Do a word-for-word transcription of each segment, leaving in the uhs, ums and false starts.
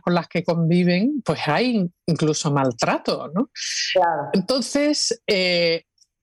con las que conviven, pues hay incluso maltrato, ¿no? Claro. Entonces, eh,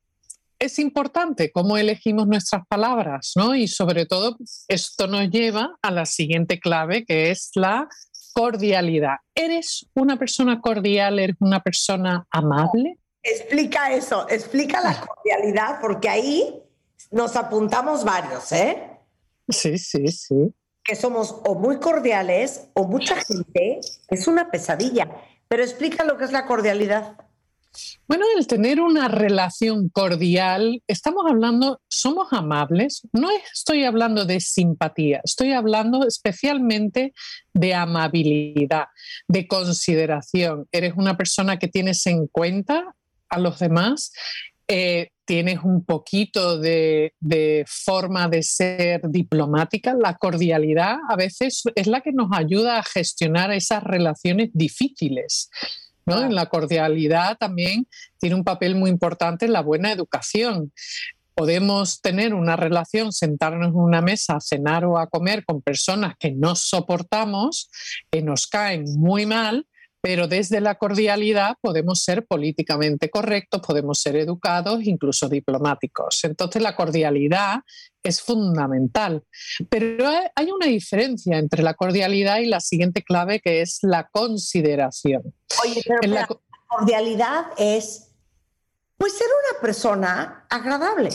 es importante cómo elegimos nuestras palabras, ¿no? Y sobre todo, esto nos lleva a la siguiente clave, que es la cordialidad. ¿Eres una persona cordial? ¿Eres una persona amable? Explica eso, explica la cordialidad, porque ahí nos apuntamos varios, ¿eh? Sí, sí, sí. Que somos o muy cordiales o mucha gente es una pesadilla. Pero explica lo que es la cordialidad. Bueno, el tener una relación cordial, estamos hablando, somos amables, no estoy hablando de simpatía, estoy hablando especialmente de amabilidad, de consideración. Eres una persona que tienes en cuenta a los demás, eh, tienes un poquito de, de forma de ser diplomática. La cordialidad a veces es la que nos ayuda a gestionar esas relaciones difíciles, ¿no? En la cordialidad también tiene un papel muy importante en la buena educación. Podemos tener una relación, sentarnos en una mesa a cenar o a comer con personas que no soportamos, que nos caen muy mal, pero desde la cordialidad podemos ser políticamente correctos, podemos ser educados, incluso diplomáticos. Entonces la cordialidad es fundamental. Pero hay una diferencia entre la cordialidad y la siguiente clave, que es la consideración. Oye, pero En la la, cordialidad es, pues, ser una persona agradable.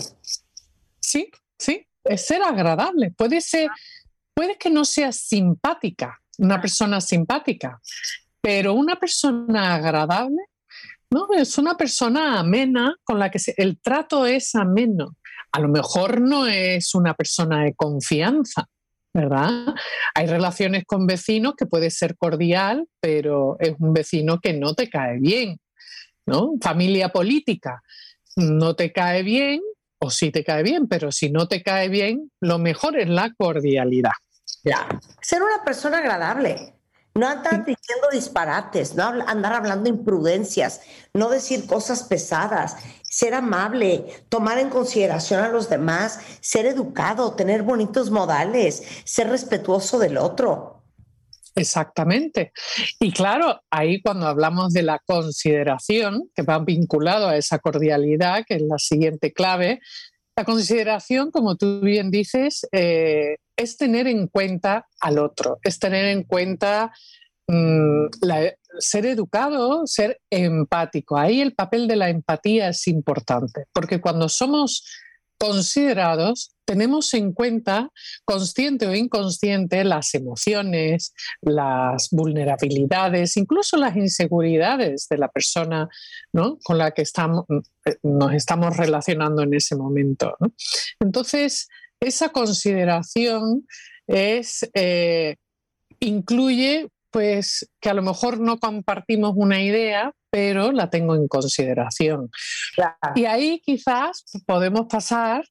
sí, sí, es ser agradable. Puede ser, puede que no sea simpática, una persona simpática, pero una persona agradable, ¿no? Es una persona amena con la que se, el trato es ameno. A lo mejor no es una persona de confianza, ¿verdad? Hay relaciones con vecinos que puede ser cordial, pero es un vecino que no te cae bien, ¿no? Familia política, no te cae bien o sí te cae bien, pero si no te cae bien, lo mejor es la cordialidad. Claro. Ser una persona agradable. No andar Sí. diciendo disparates, no andar hablando imprudencias, no decir cosas pesadas, ser amable, tomar en consideración a los demás, ser educado, tener bonitos modales, ser respetuoso del otro. Exactamente. Y claro, ahí cuando hablamos de la consideración, que va vinculado a esa cordialidad, que es la siguiente clave, la consideración, como tú bien dices, eh, es tener en cuenta al otro, es tener en cuenta mmm, la, ser educado, ser empático. Ahí el papel de la empatía es importante, porque cuando somos considerados, tenemos en cuenta, consciente o inconsciente, las emociones, las vulnerabilidades, incluso las inseguridades de la persona, ¿no?, con la que estamos, nos estamos relacionando en ese momento, ¿no? Entonces, esa consideración es, eh, incluye pues que a lo mejor no compartimos una idea, pero la tengo en consideración. Claro. Y ahí quizás podemos pasar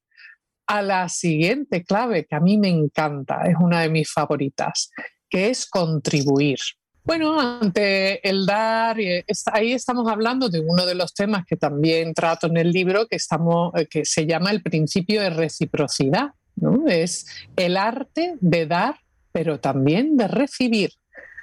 a la siguiente clave, que a mí me encanta, es una de mis favoritas, que es contribuir. Bueno, ante el dar, ahí estamos hablando de uno de los temas que también trato en el libro, que, estamos, que se llama el principio de reciprocidad, ¿no? Es el arte de dar, pero también de recibir.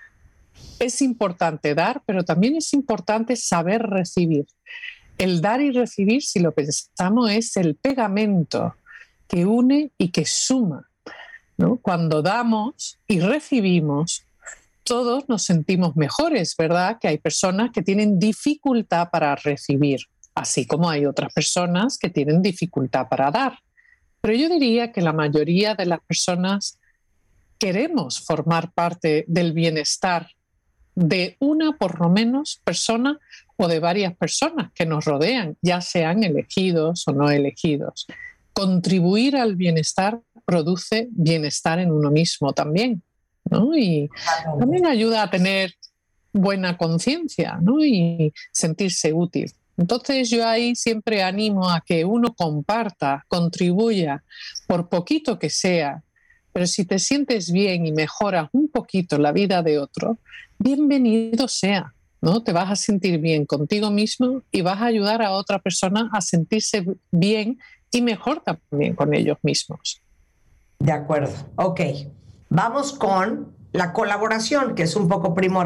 Es importante dar, pero también es importante saber recibir. El dar y recibir, si lo pensamos, es el pegamento que une y que suma, ¿no? Cuando damos y recibimos, todos nos sentimos mejores, ¿verdad? Que hay personas que tienen dificultad para recibir, así como hay otras personas que tienen dificultad para dar. Pero yo diría que la mayoría de las personas queremos formar parte del bienestar de una, por lo menos, persona o de varias personas que nos rodean, ya sean elegidos o no elegidos. Contribuir al bienestar produce bienestar en uno mismo también, ¿no? Y también ayuda a tener buena conciencia, ¿no? Y sentirse útil. Entonces yo ahí siempre animo a que uno comparta, contribuya, por poquito que sea, pero si te sientes bien y mejoras un poquito la vida de otro, bienvenido sea, ¿no? Te vas a sentir bien contigo mismo y vas a ayudar a otra persona a sentirse bien y mejor también con ellos mismos. De acuerdo. Ok. Vamos con la colaboración, que es un poco primordial.